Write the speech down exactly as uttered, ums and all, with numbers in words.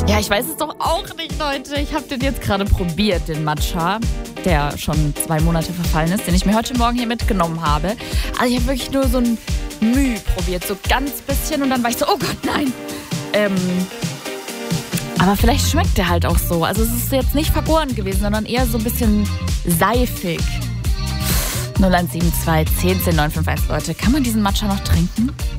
Ja, ich weiß es doch auch nicht, Leute. Ich habe den jetzt gerade probiert, den Matcha, der schon zwei Monate verfallen ist, den ich mir heute Morgen hier mitgenommen habe. Also ich habe wirklich nur so ein Müh probiert, so ganz bisschen. Und dann war ich so, oh Gott, nein. Ähm, aber vielleicht schmeckt der halt auch so. Also es ist jetzt nicht vergoren gewesen, sondern eher so ein bisschen seifig. null eins sieben zwei, zehn, zehn, neun fünf eins, Leute. Kann man diesen Matcha noch trinken?